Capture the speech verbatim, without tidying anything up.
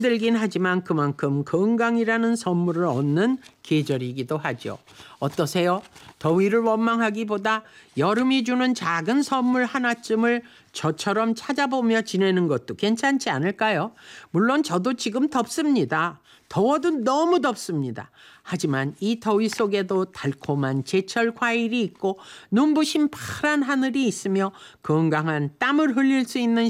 힘들긴 하지만 그만큼 건강이라는 선물을 얻는 계절이기도 하죠. 어떠세요? 더위를 원망하기보다 여름이 주는 작은 선물 하나쯤을 저처럼 찾아보며 지내는 것도 괜찮지 않을까요? 물론 저도 지금 덥습니다. 더워도 너무 덥습니다. 하지만 이 더위 속에도 달콤한 제철 과일이 있고 눈부신 파란 하늘이 있으며 건강한 땀을 흘릴 수 있는